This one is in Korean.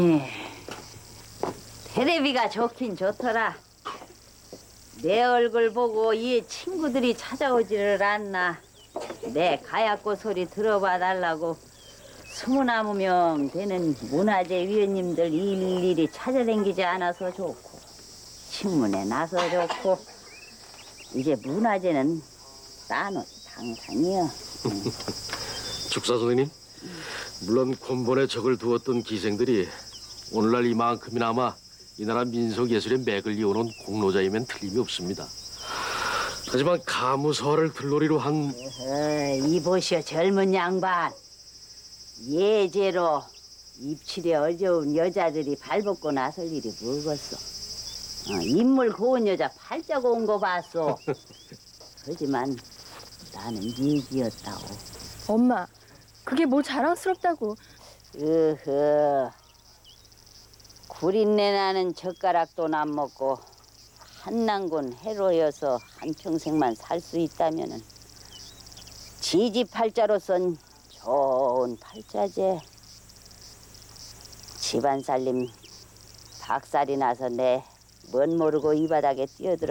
테레비가 좋긴 좋더라. 내 얼굴 보고 이 친구들이 찾아오지를 않나. 내 가야꼬 소리 들어봐 달라고 20명 되는 문화재 위원님들 일일이 찾아다니지 않아서 좋고 신문에 나서 좋고 이제 문화재는 따놓 당상이여. 축사 선생님, 물론 곤본에 적을 두었던 기생들이 오늘날 이만큼이나마 이 나라 민속예술의 맥을 이어오는 공로자이면 틀림이 없습니다. 하지만 가무서를 들놀이로 한 이보시오 젊은 양반. 예제로 입칠에 어려운 여자들이 발벗고 나설 일이 뭐겠어. 인물 고운 여자 팔자고 온 거 봤어. 하지만 나는 얘기였다고. 엄마, 그게 뭐 자랑스럽다고. 구린내 나는 젓가락도 안 먹고 한난군 해로여서 한평생만 살 수 있다면은 지지팔자로선 좋은 팔자제. 집안 살림 박살이 나서 내 멋 모르고 이 바닥에 뛰어들어